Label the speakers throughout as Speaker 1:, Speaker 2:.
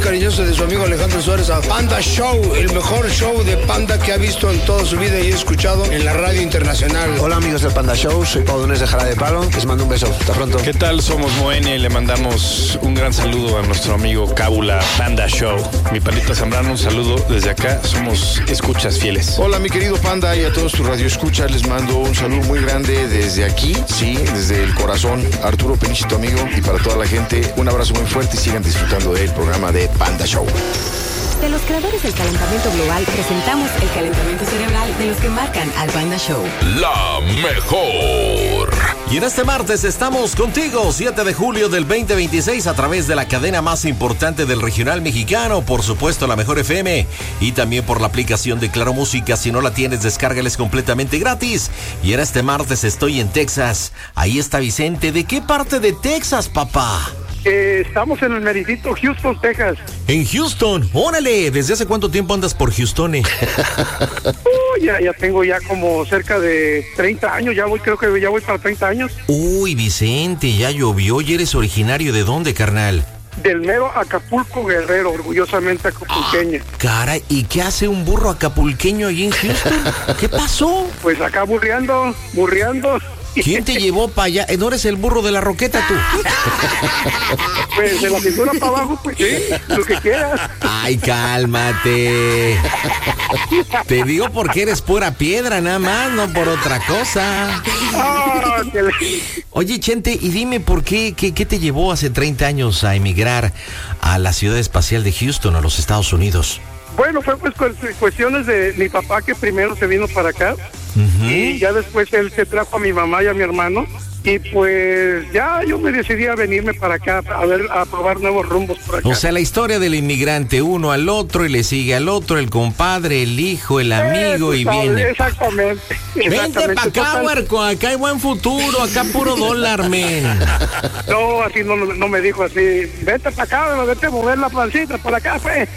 Speaker 1: cariñoso de su amigo Alejandro Suárez a Panda Show, el mejor show de Panda que ha visto en toda su vida y he escuchado en la radio internacional.
Speaker 2: Hola amigos del Panda Show, soy Pau Donés de Jara de Palo, les mando un beso, hasta pronto.
Speaker 3: ¿Qué tal? Somos Moenia y le mandamos un gran saludo a nuestro amigo Cábula Panda Show. Mi Pandita Zambrano, un saludo desde acá, somos escuchas fieles.
Speaker 4: Hola mi querido Panda y a todos tus radioescuchas, les mando un saludo muy grande desde aquí, sí, desde el corazón, Arturo Peniche, tu amigo, y para toda la gente, un abrazo muy fuerte y sigan disfrutando del programa de Panda Show.
Speaker 5: De los creadores del calentamiento global, presentamos el calentamiento cerebral de los que marcan al Panda Show.
Speaker 6: La mejor.
Speaker 7: Y en este martes estamos contigo, 7 de julio del 2026, a través de la cadena más importante del regional mexicano, por supuesto la Mejor FM, y también por la aplicación de Claro Música. Si no la tienes, descárgala, es completamente gratis. Y en este martes estoy en Texas. Ahí está Vicente. ¿De qué parte de Texas, papá?
Speaker 8: Estamos en el meridito Houston, Texas.
Speaker 7: En Houston, órale. ¿Desde hace cuánto tiempo andas por Houston?
Speaker 8: Ya tengo ya como cerca de 30 años, creo que ya voy para 30 años.
Speaker 7: Uy, Vicente, ya llovió. ¿Y eres originario de dónde, carnal?
Speaker 8: Del mero Acapulco, Guerrero, orgullosamente acapulqueño.
Speaker 7: Caray, ¿y qué hace un burro acapulqueño allí en Houston? ¿Qué pasó?
Speaker 8: Pues acá burreando.
Speaker 7: ¿Quién te llevó para allá? ¿No eres el burro de la roqueta tú?
Speaker 8: Pues de la cintura para abajo, pues sí, lo que quieras.
Speaker 7: Ay, cálmate. Te digo porque eres pura piedra nada más, no por otra cosa. Oye, Chente, y dime por qué te llevó hace 30 años a emigrar a la ciudad espacial de Houston, a los Estados Unidos.
Speaker 8: Bueno, fue pues cuestiones de mi papá que primero se vino para acá. Y ya después él se trajo a mi mamá y a mi hermano y pues ya yo me decidí a venirme para acá a probar nuevos rumbos por acá.
Speaker 7: O sea, la historia del inmigrante, uno al otro y le sigue al otro, el compadre, el hijo, el amigo y viene.
Speaker 8: Exactamente.
Speaker 7: Vente para acá, huerco, acá hay buen futuro, acá puro dólar, men.
Speaker 8: No, así no me dijo así, vete para acá, vete a mover la pancita para acá, pues.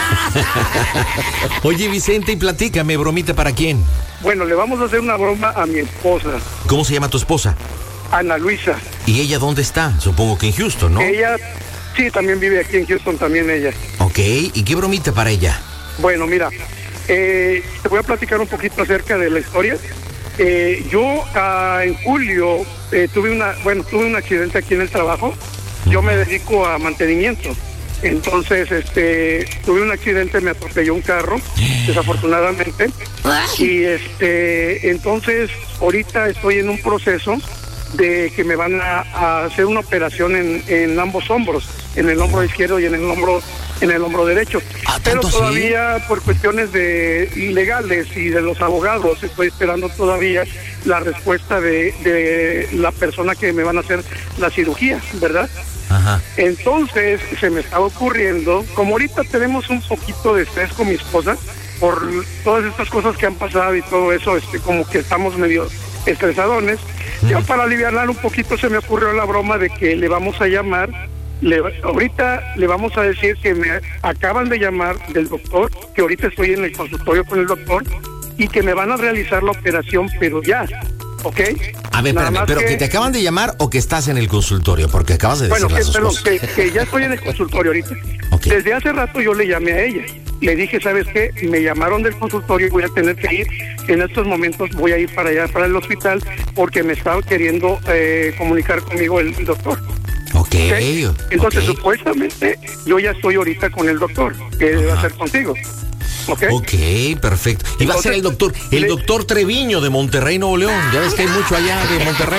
Speaker 7: Oye, Vicente, y platícame, bromita, ¿para quién?
Speaker 8: Bueno, le vamos a hacer una broma a mi esposa.
Speaker 7: ¿Cómo se llama tu esposa?
Speaker 8: Ana Luisa.
Speaker 7: ¿Y ella dónde está? Supongo que en Houston, ¿no?
Speaker 8: Ella, sí, también vive aquí en Houston, también ella.
Speaker 7: Ok, ¿y qué bromita para ella?
Speaker 8: Bueno, mira, te voy a platicar un poquito acerca de la historia. Yo en julio tuve un accidente aquí en el trabajo. Yo me dedico a mantenimiento. Entonces, tuve un accidente, me atropelló un carro, desafortunadamente. Y entonces, ahorita estoy en un proceso de que me van a hacer una operación en ambos hombros, en el hombro izquierdo y en el hombro derecho. Pero todavía por cuestiones legales y de los abogados estoy esperando todavía la respuesta de la persona que me van a hacer la cirugía, ¿verdad?
Speaker 7: Ajá.
Speaker 8: Entonces se me estaba ocurriendo, como ahorita tenemos un poquito de estrés con mi esposa por todas estas cosas que han pasado y todo eso, como que estamos medio estresadones. Yo para aliviarla un poquito se me ocurrió la broma de que le vamos a llamar, ahorita le vamos a decir que me acaban de llamar del doctor, que ahorita estoy en el consultorio con el doctor y que me van a realizar la operación, pero ya. ¿Ok?
Speaker 7: A ver, espérame, ¿pero que te acaban de llamar o que estás en el consultorio? Porque acabas de decir las dos cosas.
Speaker 8: Que ya estoy en el consultorio ahorita.
Speaker 7: Okay.
Speaker 8: Desde hace rato yo le llamé a ella. Le dije, ¿sabes qué? Me llamaron del consultorio y voy a tener que ir. En estos momentos voy a ir para allá, para el hospital, porque me estaba queriendo comunicar conmigo el doctor.
Speaker 7: Ok.
Speaker 8: Entonces, supuestamente, yo ya estoy ahorita con el doctor, que va a ser contigo.
Speaker 7: Ok, perfecto. Y va a ser el doctor Treviño de Monterrey, Nuevo León. Ya ves que hay mucho allá de Monterrey.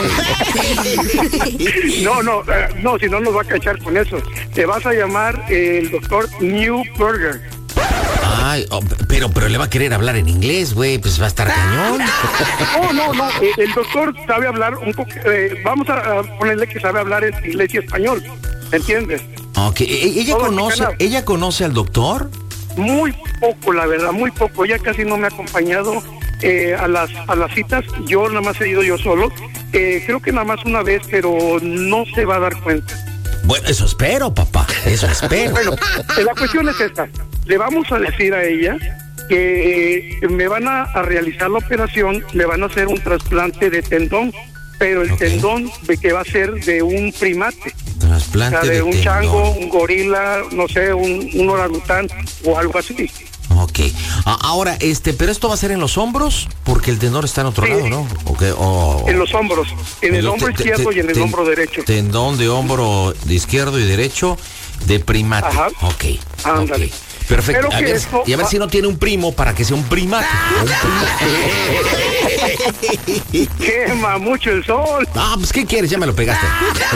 Speaker 8: No, si no nos va a cachar con eso. Te vas a llamar el doctor Newberger.
Speaker 7: Ay, pero le va a querer hablar en inglés, güey, pues va a estar cañón.
Speaker 8: No, el doctor sabe hablar un poco, vamos a ponerle que sabe hablar en inglés y español, ¿entiendes?
Speaker 7: Ok, ¿ella conoce al doctor?
Speaker 8: Muy poco, la verdad, muy poco. Ella casi no me ha acompañado a las citas. Yo nada más he ido yo solo. Creo que nada más una vez, pero no se va a dar cuenta.
Speaker 7: Bueno, eso espero, papá. Eso espero.
Speaker 8: Bueno, la cuestión es esta. Le vamos a decir a ella que me van a realizar la operación, le van a hacer un trasplante de tendón, pero el tendón que va a ser de un primate.
Speaker 7: Trasplante
Speaker 8: O sea, de un
Speaker 7: tendón.
Speaker 8: chango, un gorila, no sé, un orangután o algo así.
Speaker 7: Ok. Ahora, pero esto va a ser en los hombros, porque el tendón está en otro lado, ¿no?
Speaker 8: En los hombros, en el hombro izquierdo y en el hombro derecho.
Speaker 7: Tendón de hombro de izquierdo y derecho de primate.
Speaker 8: Ajá.
Speaker 7: Ok.
Speaker 8: Ándale.
Speaker 7: Ok. Perfecto.
Speaker 8: Pero
Speaker 7: Y a ver si no tiene un primo para que sea un primate.
Speaker 8: Quema mucho el sol.
Speaker 7: Ah, pues ¿qué quieres? Ya me lo pegaste.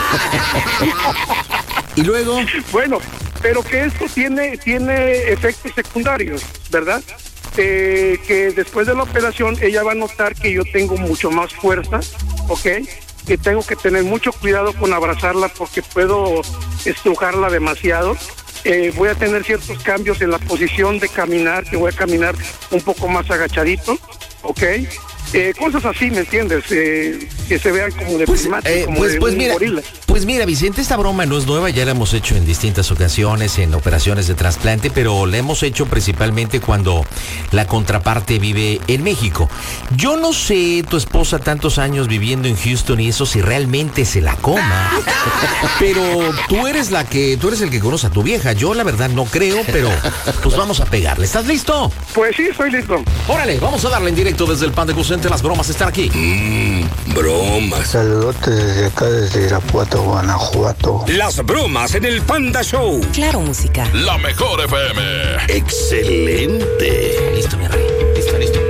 Speaker 7: Y luego.
Speaker 8: Bueno, pero que esto tiene efectos secundarios, ¿verdad? Que después de la operación ella va a notar que yo tengo mucho más fuerza, ¿ok? Que tengo que tener mucho cuidado con abrazarla porque puedo estrujarla demasiado. Voy a tener ciertos cambios en la posición de caminar, que voy a caminar un poco más agachadito, ¿ok? Cosas así, ¿me entiendes? Que se vean como de primate, como de un gorila.
Speaker 7: Pues mira, Vicente, esta broma no es nueva, ya la hemos hecho en distintas ocasiones, en operaciones de trasplante, pero la hemos hecho principalmente cuando la contraparte vive en México. Yo no sé, tu esposa tantos años viviendo en Houston y eso, si realmente se la coma, pero tú eres el que conoce a tu vieja. Yo la verdad no creo, pero pues vamos a pegarle. ¿Estás listo?
Speaker 8: Pues sí, estoy listo.
Speaker 7: Órale, vamos a darle en directo desde el Panda Cusente. Las bromas están aquí.
Speaker 6: Bromas.
Speaker 9: Saludos desde acá, desde Irapuato, Guanajuato.
Speaker 6: Las bromas en el Panda Show.
Speaker 5: Claro, música.
Speaker 6: La mejor FM. Excelente.
Speaker 7: Listo, mi rey. Listo.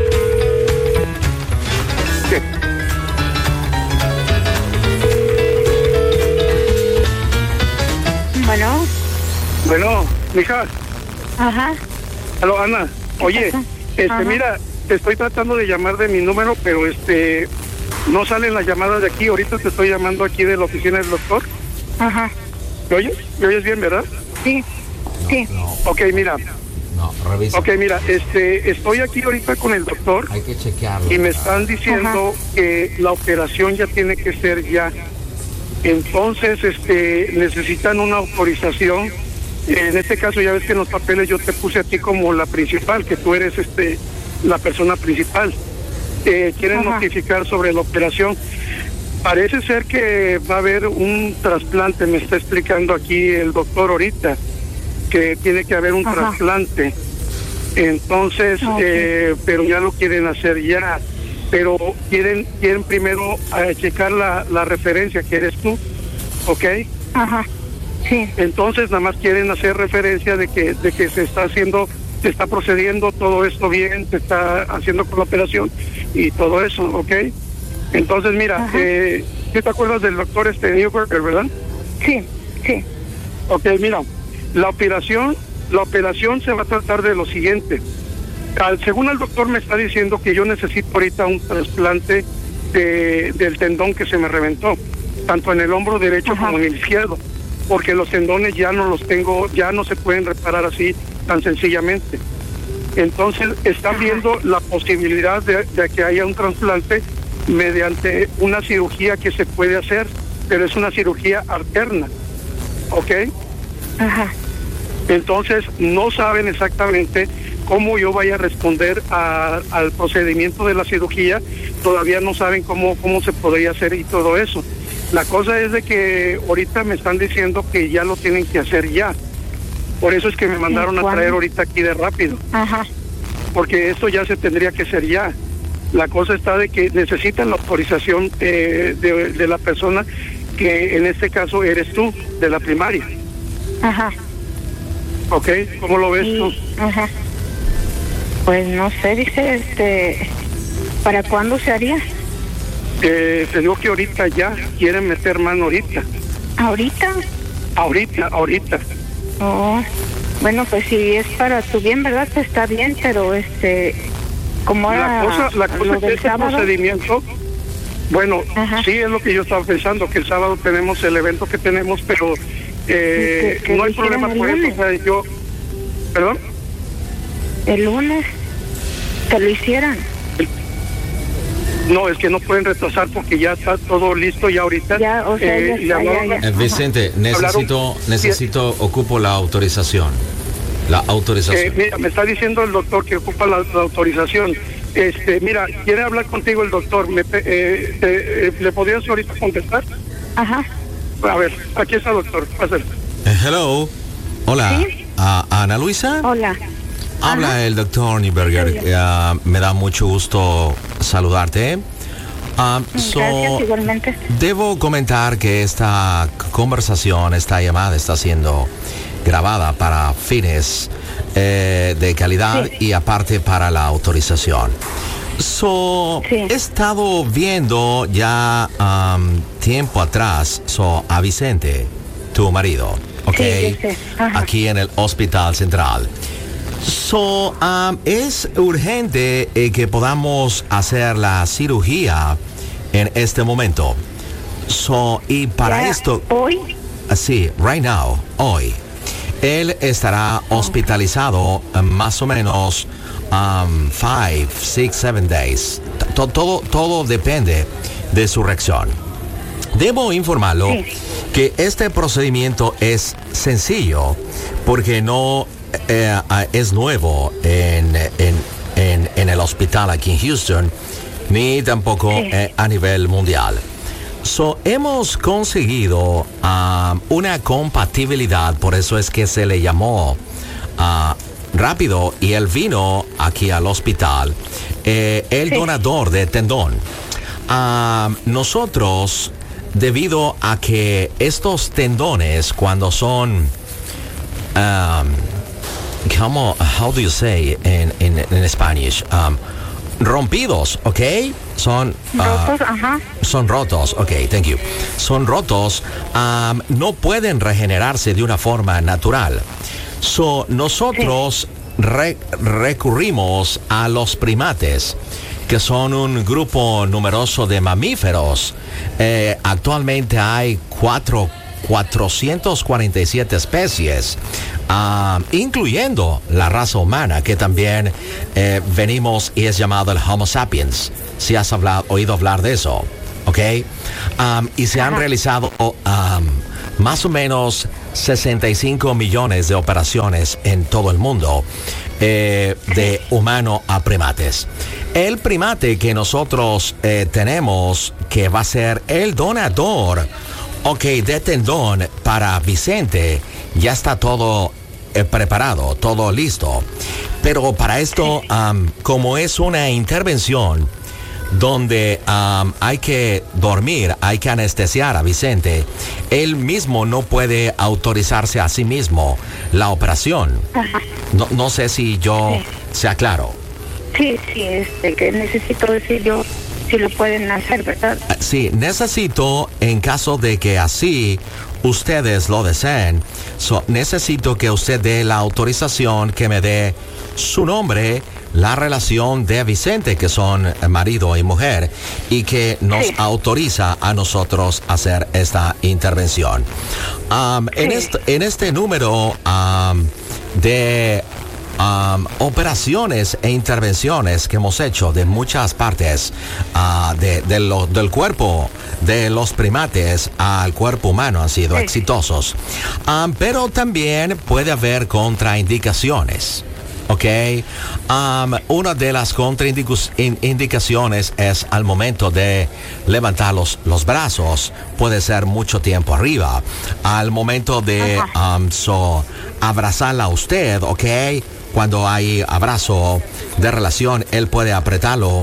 Speaker 8: Bueno, mija.
Speaker 10: Ajá.
Speaker 8: Aló, Ana. Oye, mira, te estoy tratando de llamar de mi número, pero no salen las llamadas de aquí. Ahorita te estoy llamando aquí de la oficina del doctor.
Speaker 10: Ajá.
Speaker 8: ¿Me oyes? ¿Me oyes bien, verdad?
Speaker 10: Sí. Sí.
Speaker 8: Ok, mira.
Speaker 7: No, revisa.
Speaker 8: Ok, mira, estoy aquí ahorita con el doctor.
Speaker 7: Hay que chequearlo.
Speaker 8: Y me están diciendo que la operación ya tiene que ser ya. Entonces, necesitan una autorización. En este caso, ya ves que en los papeles yo te puse a ti como la principal, que tú eres la persona principal. Quieren notificar sobre la operación. Parece ser que va a haber un trasplante, me está explicando aquí el doctor ahorita, que tiene que haber un trasplante. Entonces, pero ya lo quieren hacer ya. Pero quieren primero checar la referencia que eres tú, ¿ok?
Speaker 10: Ajá. Sí.
Speaker 8: Entonces nada más quieren hacer referencia de que se está procediendo todo esto bien, se está haciendo con la operación y todo eso, ¿ok? Entonces mira, ¿sí te acuerdas del doctor Newberger, verdad?
Speaker 10: Sí.
Speaker 8: Ok, mira, la operación se va a tratar de lo siguiente. Según el doctor me está diciendo que yo necesito ahorita un trasplante del tendón que se me reventó, tanto en el hombro derecho como en el izquierdo, porque los tendones ya no los tengo, ya no se pueden reparar así tan sencillamente. Entonces están viendo la posibilidad de que haya un trasplante mediante una cirugía que se puede hacer, pero es una cirugía alterna, ¿ok?
Speaker 10: Ajá.
Speaker 8: Entonces no saben exactamente cómo yo vaya a responder al procedimiento de la cirugía, todavía no saben cómo se podría hacer y todo eso. La cosa es de que ahorita me están diciendo que ya lo tienen que hacer ya. Por eso es que me mandaron a traer ahorita aquí de rápido.
Speaker 10: Ajá.
Speaker 8: Porque esto ya se tendría que hacer ya. La cosa está de que necesitan la autorización de la persona que en este caso eres tú, de la primaria.
Speaker 10: Ajá.
Speaker 8: ¿Ok? ¿Cómo lo ves tú?
Speaker 10: Ajá. Pues no sé, dice, ¿para cuándo se haría?
Speaker 8: Te digo que ahorita ya quieren meter mano ahorita.
Speaker 10: ¿Ahorita?
Speaker 8: Ahorita.
Speaker 10: Oh, bueno, pues si es para tu bien, ¿verdad? Pues está bien, pero como
Speaker 8: la cosa es que este procedimiento, bueno, sí es lo que yo estaba pensando, que el sábado tenemos el evento que tenemos, pero no hay problema por eso. O sea, yo, ¿perdón?
Speaker 10: El lunes que lo hicieran.
Speaker 8: No, es que no pueden retrasar porque ya está todo listo ya ahorita.
Speaker 10: Ya, o sea, ya.
Speaker 7: Vicente, necesito, ocupo la autorización. La autorización.
Speaker 8: Mira, me está diciendo el doctor que ocupa la autorización. Mira, quiere hablar contigo el doctor. ¿Le podrías ahorita contestar?
Speaker 10: Ajá.
Speaker 8: A ver, aquí está, doctor. Pásale.
Speaker 7: Hello. Hola.
Speaker 10: ¿Sí?
Speaker 7: Ana Luisa.
Speaker 10: Hola.
Speaker 7: Habla
Speaker 10: Ajá.
Speaker 7: el doctor Nieberger. Me da mucho gusto saludarte.
Speaker 10: Gracias, igualmente.
Speaker 7: Debo comentar que esta conversación, esta llamada está siendo grabada para fines de calidad y aparte para la autorización. He estado viendo ya tiempo atrás a Vicente, tu marido, ¿ok?
Speaker 10: Sí,
Speaker 7: aquí en el Hospital Central. Es urgente que podamos hacer la cirugía en este momento. Y para esto...
Speaker 10: ¿Hoy?
Speaker 7: Sí, right now, hoy. Él estará hospitalizado más o menos 5, 6, 7 days. Todo depende de su reacción. Debo informarlo que este procedimiento es sencillo porque no es nuevo en el hospital aquí en Houston, ni tampoco a nivel mundial. Hemos conseguido una compatibilidad, por eso es que se le llamó rápido y él vino aquí al hospital, el donador de tendón. Nosotros, debido a que estos tendones cuando son how do you say in Spanish? Rompidos, ¿ok? Son
Speaker 10: rotos, ajá.
Speaker 7: Son rotos, ok, thank you. Son rotos, no pueden regenerarse de una forma natural. Nosotros recurrimos a los primates, que son un grupo numeroso de mamíferos. Actualmente hay 447 especies, incluyendo la raza humana, que también venimos y es llamado el Homo sapiens, si has oído hablar de eso, ¿ok? Y se han realizado más o menos 65 millones de operaciones en todo el mundo, de humano a primates. El primate que nosotros tenemos, que va a ser el donador de tendón para Vicente, ya está todo preparado, todo listo. Pero para esto, como es una intervención donde hay que dormir, hay que anestesiar a Vicente, él mismo no puede autorizarse a sí mismo la operación. No sé si yo sea claro.
Speaker 10: Sí, que necesito decir yo si lo pueden hacer, ¿verdad?
Speaker 7: Sí, necesito, en caso de que así ustedes lo deseen, necesito que usted dé la autorización, que me dé su nombre, la relación de Vicente, que son marido y mujer, y que nos autoriza a nosotros hacer esta intervención. En este número de operaciones e intervenciones que hemos hecho de muchas partes del cuerpo de los primates al cuerpo humano han sido exitosos, pero también puede haber contraindicaciones. ¿Ok? Una de las contraindicaciones es al momento de levantar los brazos, puede ser mucho tiempo arriba. Al momento de abrazarla a usted, ¿ok? Cuando hay abrazo de relación, él puede apretarla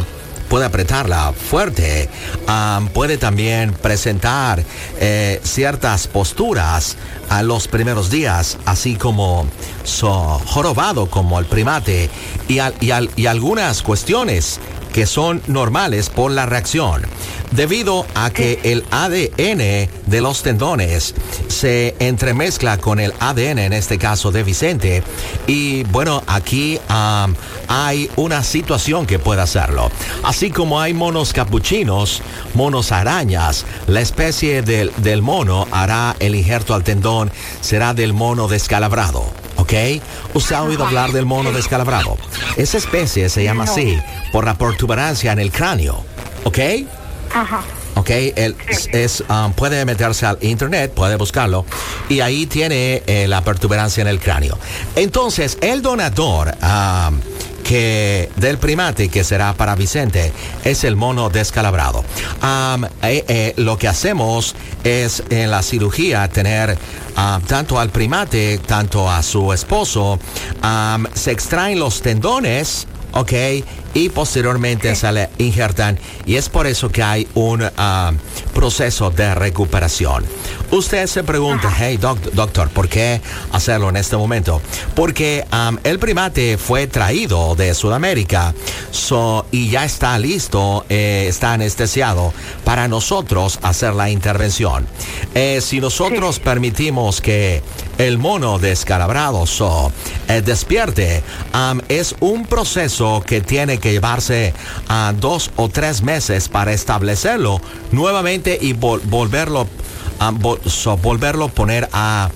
Speaker 7: fuerte. Puede también presentar ciertas posturas a los primeros días, así como jorobado como el primate, y algunas cuestiones que son normales por la reacción, debido a que el ADN de los tendones se entremezcla con el ADN, en este caso de Vicente, y bueno, aquí hay una situación que puede hacerlo. Así como hay monos capuchinos, monos arañas, la especie del mono hará el injerto al tendón, será del mono descalabrado. ¿Ok? ¿Usted ha oído hablar del mono descalabrado? Esa especie se llama así por la protuberancia en el cráneo. ¿Ok? Ok, puede meterse al internet, puede buscarlo, y ahí tiene la protuberancia en el cráneo. Entonces, el donador que del primate que será para Vicente es el mono descalabrado. Lo que hacemos es en la cirugía tener tanto al primate, tanto a su esposo, se extraen los tendones, ¿ok? Y posteriormente se le injertan, y es por eso que hay un proceso de recuperación. Usted se pregunta, hey doctor, ¿por qué hacerlo en este momento? Porque el primate fue traído de Sudamérica y ya está listo, está anestesiado para nosotros hacer la intervención. Si nosotros permitimos que el mono descalabrado despierte, es un proceso que tiene que llevarse 2 o 3 meses para establecerlo nuevamente y volverlo a poner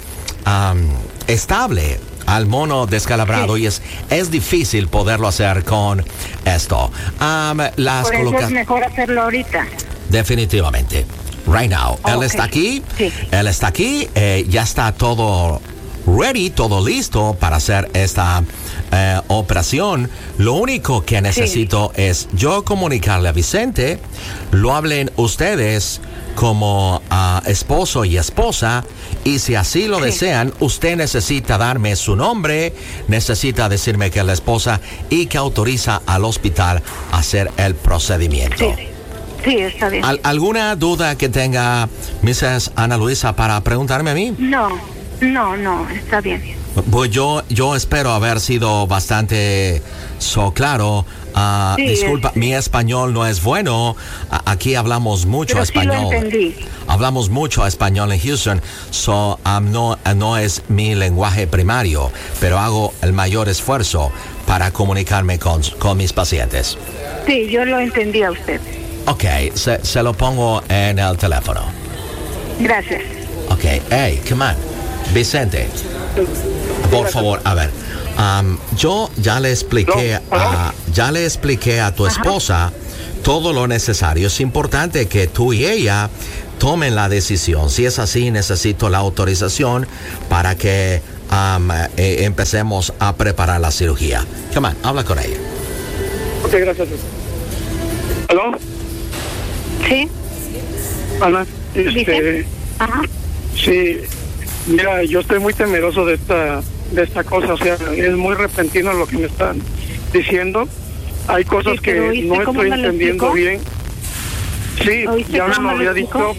Speaker 7: estable al mono descalabrado, y es difícil poderlo hacer con esto.
Speaker 10: Por eso es mejor hacerlo ahorita.
Speaker 7: Definitivamente. Right now.
Speaker 10: Okay.
Speaker 7: Él está aquí.
Speaker 10: Sí.
Speaker 7: Él está aquí. Ya está todo ready, todo listo para hacer esta operación. Lo único que necesito es yo comunicarle a Vicente, lo hablen ustedes como esposo y esposa, y si así lo desean, usted necesita darme su nombre, necesita decirme que es la esposa y que autoriza al hospital a hacer el procedimiento.
Speaker 10: Sí, está bien.
Speaker 7: ¿Alguna duda que tenga Mrs. Ana Luisa para preguntarme a mí?
Speaker 10: No, está bien.
Speaker 7: Pues yo espero haber sido bastante claro. Disculpa, mi español no es bueno. Aquí hablamos mucho español.
Speaker 10: Sí lo entendí.
Speaker 7: Hablamos mucho español en Houston, no es mi lenguaje primario, pero hago el mayor esfuerzo para comunicarme con mis pacientes.
Speaker 10: Sí, yo lo entendí a usted.
Speaker 7: Ok, se lo pongo en el teléfono.
Speaker 10: Gracias.
Speaker 7: Ok, hey, come on. Vicente, por favor, a ver. Yo ya le expliqué a tu esposa todo lo necesario. Es importante que tú y ella tomen la decisión. Si es así, necesito la autorización para que empecemos a preparar la cirugía. Come on, habla con ella.
Speaker 8: Ok, gracias. ¿Aló?
Speaker 10: Sí.
Speaker 8: Ana,
Speaker 10: Ajá.
Speaker 8: Sí, mira, yo estoy muy temeroso de esta cosa, o sea, es muy repentino lo que me están diciendo. Hay cosas que no estoy entendiendo bien. Sí, ya me lo había dicho.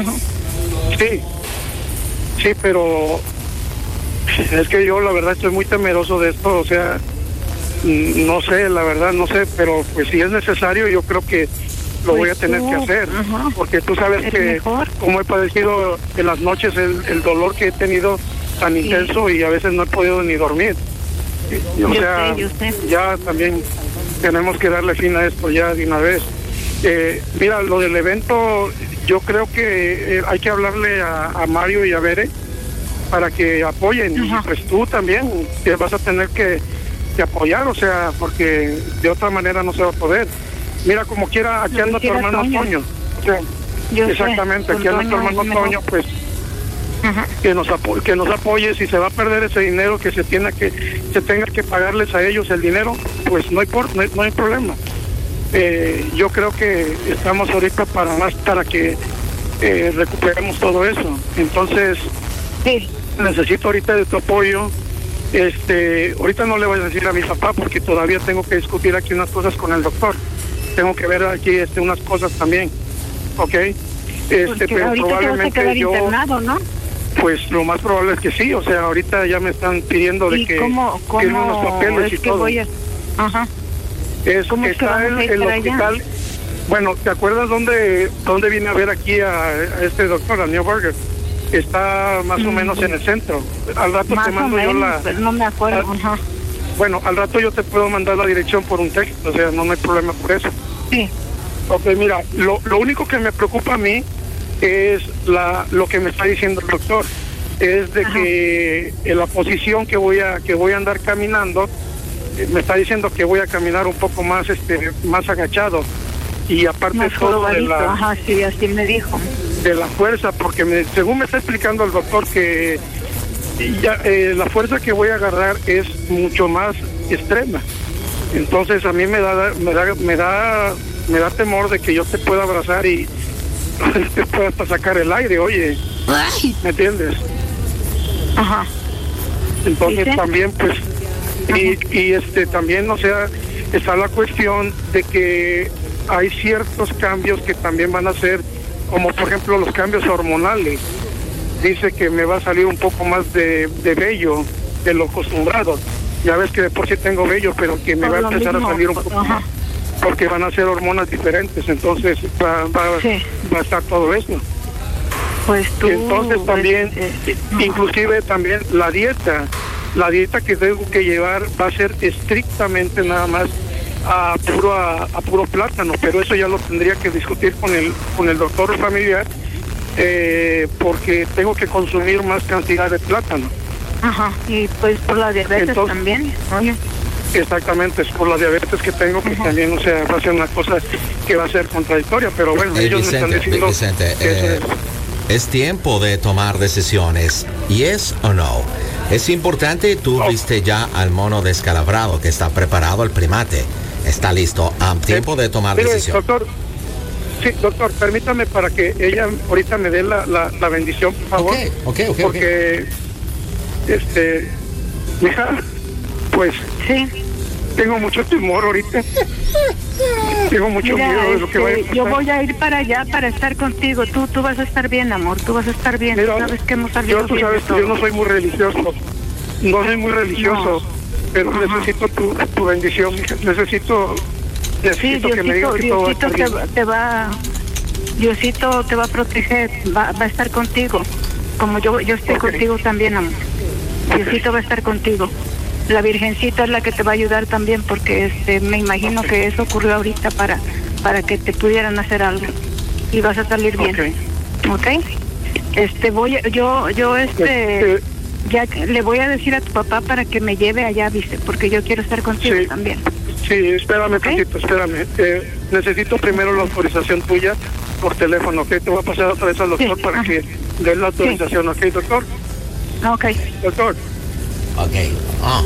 Speaker 8: Sí, pero es que yo la verdad estoy muy temeroso de esto, o sea, no sé, la verdad no sé, pero pues si es necesario yo creo que lo voy a tener que hacer, porque tú sabes que como he padecido en las noches el dolor que he tenido tan intenso, y a veces no he podido ni dormir. O sea, ya también tenemos que darle fin a esto ya de una vez. Mira, lo del evento, yo creo que hay que hablarle a Mario y a Bere para que apoyen, y pues tú también que vas a tener que apoyar, o sea, porque de otra manera no se va a poder. Mira, como quiera, aquí anda tu hermano Toño. O sea, exactamente, aquí anda tu hermano Toño, pues que nos apoye. Si se va a perder ese dinero que se tenga que pagarles a ellos el dinero, pues no importa, no hay problema. Yo creo que estamos ahorita para que recuperemos todo eso. Entonces, necesito ahorita de tu apoyo. Ahorita no le voy a decir a mi papá porque todavía tengo que discutir aquí unas cosas con el doctor. Tengo que ver aquí unas cosas también, ¿ok? Pero probablemente yo, internado, ¿no? Pues lo más probable es que sí, o sea, ahorita ya me están pidiendo de que firme unos papeles y todo. ¿Cómo es que está en el hospital? Allá? Bueno, ¿te acuerdas dónde vine a ver aquí a este doctor, a Newberger? Está más o menos en el centro. Al rato te mando yo
Speaker 10: pues no me acuerdo.
Speaker 8: Bueno, al rato yo te puedo mandar la dirección por un texto, o sea, no hay problema por eso.
Speaker 10: Sí.
Speaker 8: Ok, mira, lo único que me preocupa a mí es lo que me está diciendo el doctor. Es de que en la posición que voy a andar caminando, me está diciendo que voy a caminar un poco más más agachado. Y aparte
Speaker 10: más
Speaker 8: todo de
Speaker 10: la... sí, así me dijo.
Speaker 8: De la fuerza, porque según me está explicando el doctor que ya, la fuerza que voy a agarrar es mucho más extrema. Entonces a mí me da temor de que yo te pueda abrazar y te pueda hasta sacar el aire, oye.
Speaker 10: Ay.
Speaker 8: ¿Me entiendes?
Speaker 10: Ajá.
Speaker 8: Entonces
Speaker 10: ¿Sí?
Speaker 8: también pues y también, o sea, está la cuestión de que hay ciertos cambios que también van a ser, como por ejemplo los cambios hormonales. Dice que me va a salir un poco más de vello de lo acostumbrado. Ya ves que de por sí tengo vello, pero que me va a empezar a salir un poco más, porque van a ser hormonas diferentes, entonces va a estar todo eso.
Speaker 10: Pues tú...
Speaker 8: Y entonces también, inclusive también la dieta que tengo que llevar va a ser estrictamente nada más a puro plátano, pero eso ya lo tendría que discutir con el doctor familiar, porque tengo que consumir más cantidad de plátano.
Speaker 10: Ajá, y pues por la diabetes. Entonces, también, oye.
Speaker 8: Exactamente, es por la diabetes que tengo, pues también, o sea, va a ser una cosa que va a ser contradictoria, pero bueno, ellos me están diciendo...
Speaker 7: Vicente, es tiempo de tomar decisiones, ¿yes o no? Es importante, tú viste ya al mono descalabrado que está preparado, el primate, está listo, tiempo de tomar decisiones.
Speaker 8: Doctor, permítame para que ella ahorita me dé la bendición, por favor. Porque, mija, pues...
Speaker 10: Sí.
Speaker 8: Tengo mucho temor ahorita. Tengo mucho miedo de lo que vaya a pasar.
Speaker 10: Yo voy a ir para allá para estar contigo. Tú vas a estar bien, amor. Tú vas a estar bien.
Speaker 8: Mira,
Speaker 10: sabes que hemos salido
Speaker 8: tú sabes que yo no soy muy religioso. No soy muy religioso. Pero necesito tu bendición, mija. Necesito que me digas que todo va a estar bien.
Speaker 10: Diosito te va a proteger. Va a estar contigo. Como yo estoy contigo también, amor. Diosito va a estar contigo. La Virgencita es la que te va a ayudar también, porque me imagino que eso ocurrió ahorita para que te pudieran hacer algo y vas a salir bien. ¿Ok? Ya le voy a decir a tu papá para que me lleve allá, ¿viste? Porque yo quiero estar contigo también.
Speaker 8: Sí, espérame, tantito, espérame. Necesito primero la autorización tuya por teléfono, ¿ok? Te voy a pasar otra vez al doctor para que dé la autorización, ¿ok, doctor?
Speaker 10: Ok.
Speaker 8: Doctor.
Speaker 7: Ok.